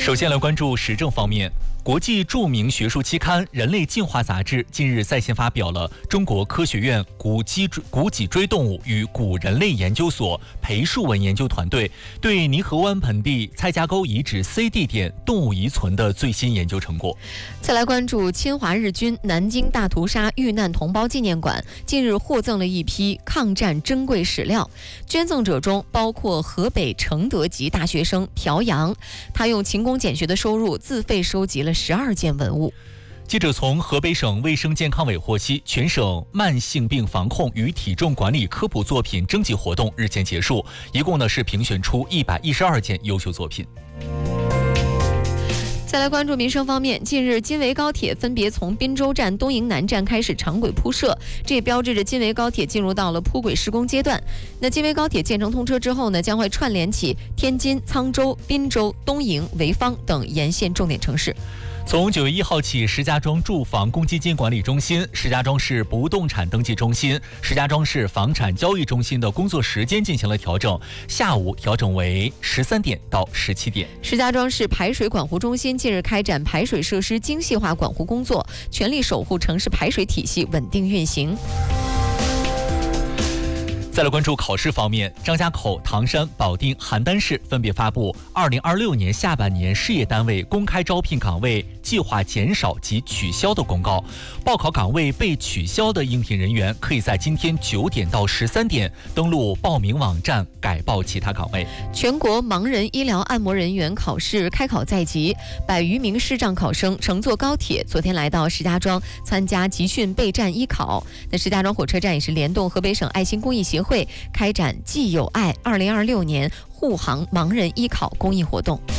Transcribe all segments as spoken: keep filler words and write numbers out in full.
首先来关注时政方面。国际著名学术期刊《人类进化》杂志近日在线发表了中国科学院古脊古脊椎动物与古人类研究所裴树文研究团队对泥河湾盆地蔡家沟遗址 C 地点动物遗存的最新研究成果。 再来关注侵华日军南京大屠杀遇难同胞纪念馆近日获赠了一批抗战珍贵史料，捐赠者中包括河北承德籍大学生朴阳，他用勤工俭学的收入自费收集了十二件文物。 记者从河北省卫生健康委获悉，全省慢性病防控与体重管理科普作品征集活动日前结束，一共呢是评选出一百一十二件优秀作品。 再来关注民生方面，近日金维高铁分别从滨州站、东营南站开始长轨铺设，这也标志着金维高铁进入到了铺轨施工阶段。那金维高铁建成通车之后呢，将会串联起天津、沧州、滨州、东营、潍坊等沿线重点城市。 从九月一号起，石家庄住房公积金管理中心、石家庄市不动产登记中心、石家庄市房产交易中心的工作时间进行了调整，下午调整为十三点到十七点。 石家庄市排水管湖中心近日开展排水设施精细化管护工作，全力守护城市排水体系稳定运行。 再来关注考试方面，张家口、唐山、保定、邯郸市分别发布二零二六年下半年事业单位公开招聘岗位计划减少及取消的公告。报考岗位被取消的应聘人员可以在今天九点到十三点登录报名网站改报其他岗位。 全国盲人医疗按摩人员考试开考在即，百余名视障考生乘坐高铁昨天来到石家庄参加集训备战医考。那石家庄火车站也是联动河北省爱心公益协会会开展既有爱二零二六年护航盲人医考公益活动。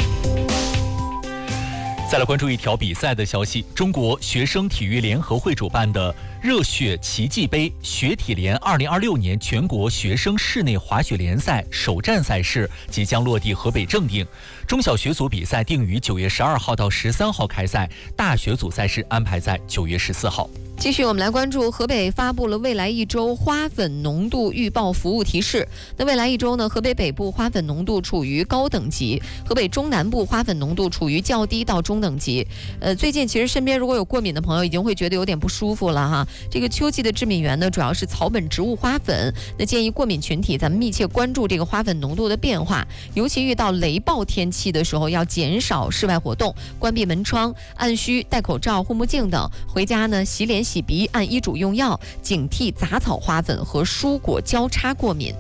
再来关注一条比赛的消息，中国学生体育联合会主办的热血奇迹杯学体联二零二六年全国学生室内滑雪联赛首站赛事即将落地河北正定，中小学组比赛定于九月十二号到十三号开赛，大学组赛事安排在九月十四号。 继续我们来关注河北发布了未来一周花粉浓度预报服务提示。那未来一周呢，河北北部花粉浓度处于高等级，河北中南部花粉浓度处于较低到中等级。呃，最近其实身边如果有过敏的朋友已经会觉得有点不舒服了哈。这个秋季的致敏源呢，主要是草本植物花粉。那建议过敏群体咱们密切关注这个花粉浓度的变化，尤其遇到雷暴天气的时候要减少室外活动，关闭门窗，按需戴口罩、护目镜等。回家呢，洗脸洗鼻，按医嘱用药，警惕杂草花粉和蔬果交叉过敏。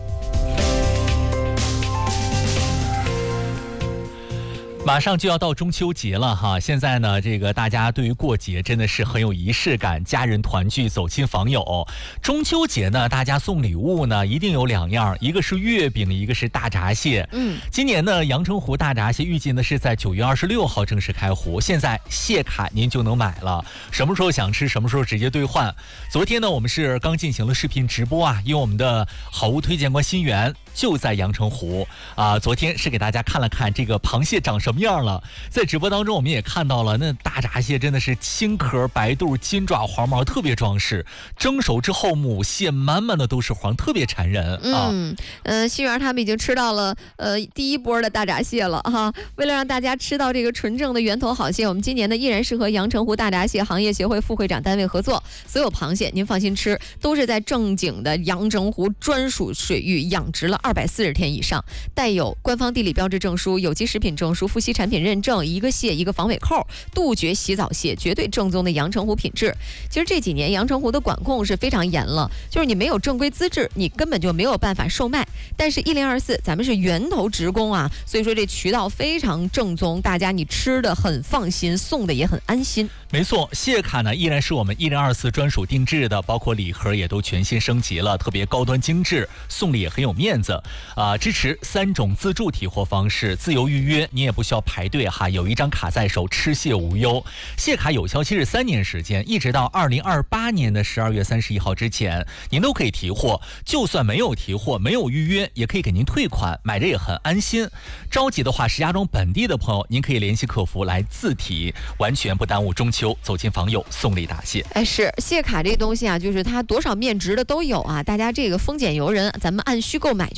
马上就要到中秋节了哈，现在呢，这个大家对于过节真的是很有仪式感，家人团聚，走亲访友。中秋节呢，大家送礼物呢，一定有两样，一个是月饼，一个是大闸蟹。嗯，今年呢，阳澄湖大闸蟹预计呢是在九月二十六号正式开湖，现在蟹卡您就能买了，什么时候想吃，什么时候直接兑换。昨天呢，我们是刚进行了视频直播啊，因为我们的好物推荐官新源就在阳澄湖啊，昨天是给大家看了看这个螃蟹长什么样了。在直播当中我们也看到了，那大闸蟹真的是青壳白肚，金爪黄毛，特别装饰。蒸熟之后母蟹满满的都是黄，特别馋人啊。 嗯，呃，新源他们已经吃到了呃第一波的大闸蟹了哈。为了让大家吃到这个纯正的源头好蟹，我们今年呢依然是和阳澄湖大闸蟹行业协会副会长单位合作，所有螃蟹您放心吃，都是在正经的阳澄湖专属水域养殖了二百四十天以上，带有官方地理标志证书、有机食品证书、富硒产品认证，一个蟹一个防伪扣，杜绝洗澡蟹，绝对正宗的阳澄湖品质。其实这几年阳澄湖的管控是非常严了，就是你没有正规资质，你根本就没有办法售卖。但是一零二四咱们是源头直供啊，所以说这渠道非常正宗，大家你吃的很放心，送的也很安心。 没错，蟹卡呢依然是我们一零二四专属定制的，包括礼盒也都全新升级了，特别高端精致，送礼也很有面子啊、呃！支持三种自助提货方式，自由预约，你也不需要排队哈，有一张卡在手，吃蟹无忧。蟹卡有效期是三年时间，一直到二零二八年的十二月三十一号之前，您都可以提货。就算没有提货，没有预约，也可以给您退款，买着也很安心。着急的话，石家庄本地的朋友，您可以联系客服来自提，完全不耽误中秋走亲访友送礼答谢。 哎，是蟹卡这东西啊，就是它多少面值的都有啊，大家这个丰俭由人，咱们按需购买就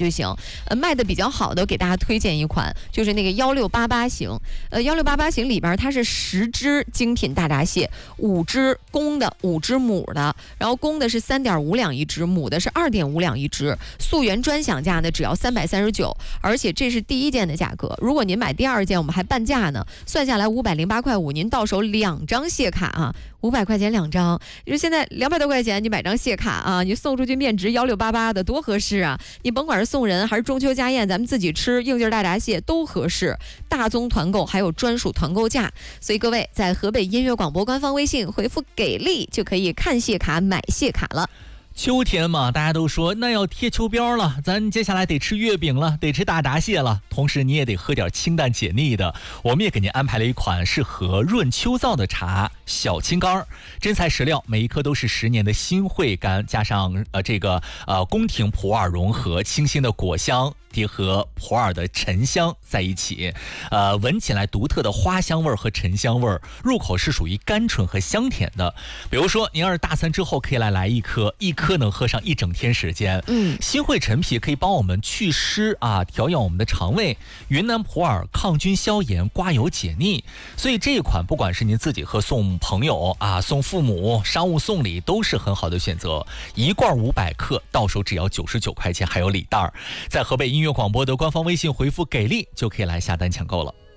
就行。呃，卖的比较好的，我给大家推荐一款，就是那个幺六八八型。呃，幺六八八型里边它是十只精品大闸蟹，五只公的，五只母的，然后公的是三点五两一只，母的是二点五两一只。溯源专享价呢只要三百三十九，而且这是第一件的价格。如果您买第二件，我们还半价呢，算下来五百零八块五，您到手两张蟹卡啊。五百块钱两张，就现在两百多块钱，你买张蟹卡啊，你送出去面值幺六八八的，多合适啊！你甭管是送人还是中秋家宴，咱们自己吃应季大闸蟹都合适。大宗团购还有专属团购价，所以各位在河北音乐广播官方微信回复给力，就可以看蟹卡买蟹卡了。 秋天嘛，大家都说那要贴秋膘了，咱接下来得吃月饼了，得吃大闸蟹了，同时你也得喝点清淡解腻的。我们也给您安排了一款适合润秋燥的茶，小青柑，真材实料，每一颗都是十年的新会柑，加上呃这个呃宫廷普洱融合，清新的果香叠和普洱的沉香在一起，呃，闻起来独特的花香味和沉香味，入口是属于甘醇和香甜的。比如说，您要是大餐之后可以来来一颗，一颗能喝上一整天时间。 嗯， 新会陈皮可以帮我们祛湿啊，调养我们的肠胃。云南普洱抗菌消炎，刮油解腻。所以这一款不管是您自己喝、送朋友啊、送父母、商务送礼，都是很好的选择。一罐五百克，到手只要九十九块钱，还有礼袋。在河北音乐广播的官方微信回复给力，就可以来下单抢购了。